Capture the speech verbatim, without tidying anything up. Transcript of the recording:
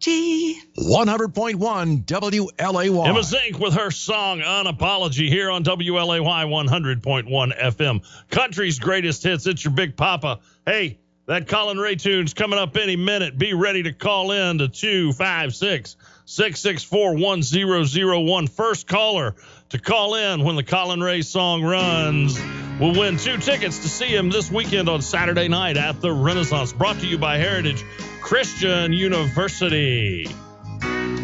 one hundred point one W L A Y. Emma Zink with her song Unapology here on W L A Y one hundred point one F M. Country's greatest hits. It's your Big Papa. Hey, that Colin Ray tune's coming up any minute. Be ready to call in to two five six, six six four, one zero zero one. First caller to call in when the Colin Ray song runs will win two tickets to see him this weekend on Saturday night at the Renaissance. Brought to you by Heritage Christian University.